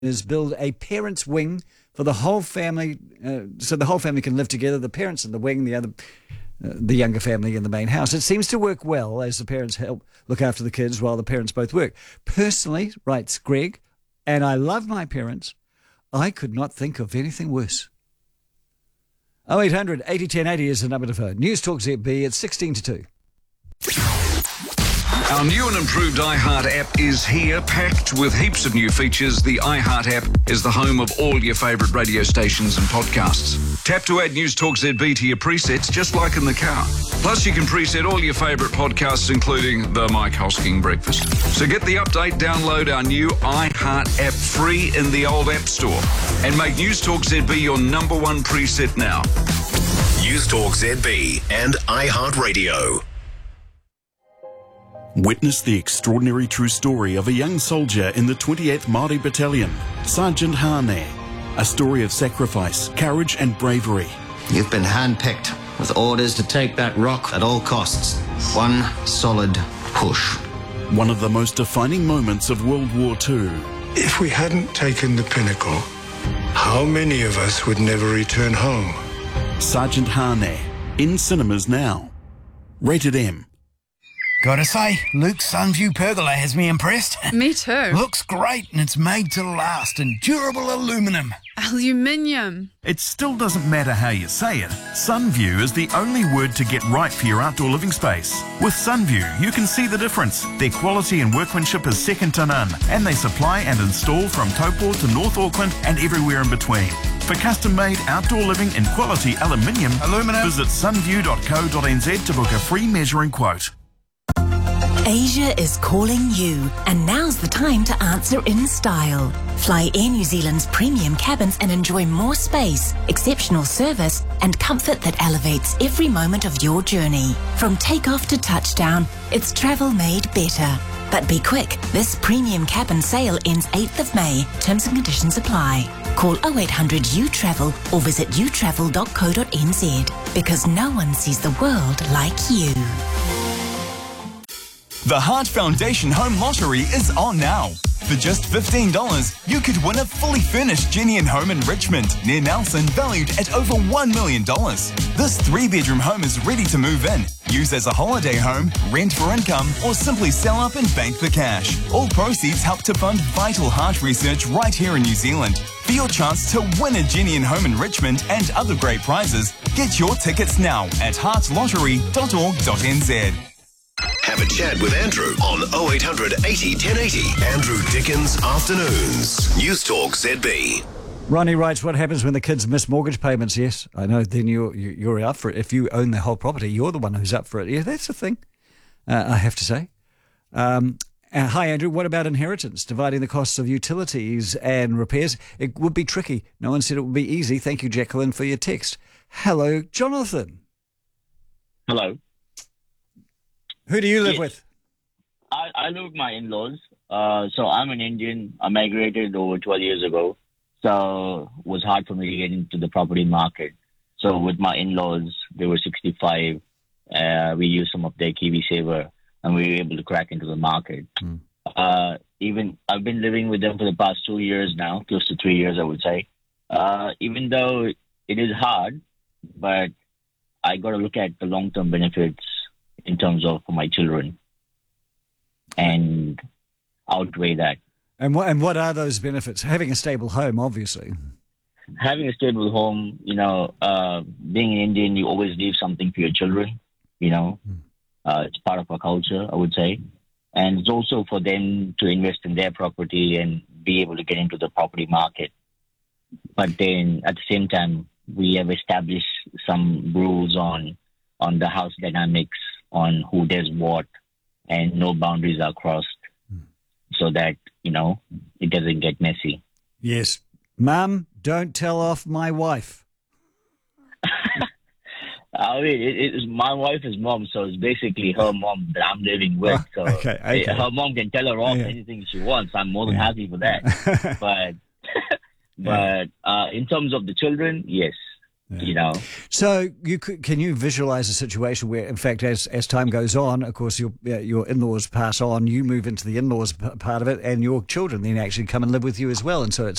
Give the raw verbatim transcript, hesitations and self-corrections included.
is build a parents' wing for the whole family, uh, so the whole family can live together, the parents in the wing, the other, uh, the younger family in the main house. It seems to work well as the parents help look after the kids while the parents both work. Personally, writes Greg, and I love my parents, I could not think of anything worse. oh eight hundred eighty ten eighty is the number to phone. News Talk Z B, it's sixteen to two. Our new and improved iHeart app is here, packed with heaps of new features. The iHeart app is the home of all your favourite radio stations and podcasts. Tap to add News Talk Z B to your presets, just like in the car. Plus, you can preset all your favourite podcasts, including the Mike Hosking Breakfast. So get the update, download our new iHeart app free in the old App Store, and make News Talk Z B your number one preset now. News Talk Z B and iHeartRadio. Witness the extraordinary true story of a young soldier in the twenty-eighth Māori Battalion, Sergeant Hane. A story of sacrifice, courage and bravery. You've been handpicked with orders to take that rock at all costs. One solid push. One of the most defining moments of World War Two. If we hadn't taken the Pinnacle, how many of us would never return home? Sergeant Hane, in cinemas now. Rated M. Gotta say, Luke's Sunview pergola has me impressed. Me too. Looks great and it's made to last in durable aluminium. Aluminium. It still doesn't matter how you say it. Sunview is the only word to get right for your outdoor living space. With Sunview, you can see the difference. Their quality and workmanship is second to none, and they supply and install from Taupo to North Auckland and everywhere in between. For custom-made outdoor living in quality aluminium, Aluminum. visit sunview dot co dot n z to book a free measuring quote. Asia is calling you, and now's the time to answer in style. Fly Air New Zealand's premium cabins and enjoy more space, exceptional service, and comfort that elevates every moment of your journey. From takeoff to touchdown, it's travel made better. But be quick, this premium cabin sale ends eighth of May. Terms and conditions apply. Call oh eight hundred U travel or visit u travel dot co dot n z, because no one sees the world like you. The Heart Foundation Home Lottery is on now. For just fifteen dollars, you could win a fully furnished Genian home in Richmond, near Nelson, valued at over one million dollars. This three-bedroom home is ready to move in, use as a holiday home, rent for income, or simply sell up and bank the cash. All proceeds help to fund vital heart research right here in New Zealand. For your chance to win a Genian home in Richmond and other great prizes, get your tickets now at heart lottery dot org dot n z. Have a chat with Andrew on oh eight hundred eighty ten eighty. Andrew Dickens Afternoons. News Talk Z B. Ronnie writes, what happens when the kids miss mortgage payments? Yes, I know, then you're, you're up for it. If you own the whole property, you're the one who's up for it. Yeah, that's the thing, uh, I have to say. Um, uh, hi, Andrew. What about inheritance? Dividing the costs of utilities and repairs? It would be tricky. No one said it would be easy. Thank you, Jacqueline, for your text. Hello, Jonathan. Hello. Who do you live yes. with? I, I live with my in-laws. Uh, so I'm an Indian. I migrated over twelve years ago. So it was hard for me to get into the property market. So with my in-laws, they were sixty-five. Uh, we used some of their KiwiSaver, and we were able to crack into the market. Mm. Uh, even I've been living with them for the past two years now, close to three years, I would say. Uh, even though it is hard, but I got to look at the long-term benefits in terms of for my children and outweigh that. And what, and what are those benefits? Having a stable home, obviously. Having a stable home, you know, uh, being an Indian, you always leave something for your children, you know. Mm. Uh, it's part of our culture, I would say. And it's also for them to invest in their property and be able to get into the property market. But then at the same time, we have established some rules on on the house dynamics, on who does what, and no boundaries are crossed, mm. so that, you know, it doesn't get messy. Yes. Mum, don't tell off my wife. I mean, it, it's my wife is mom, so it's basically her mom that I'm living with. So oh, okay, okay. her mom can tell her off yeah. anything she wants. I'm more than yeah. happy for that. but but uh, in terms of the children, yes. You know. So you could, can you visualize a situation where, in fact, as as time goes on, of course, your uh, your in-laws pass on, you move into the in-laws p- part of it, and your children then actually come and live with you as well, and so it's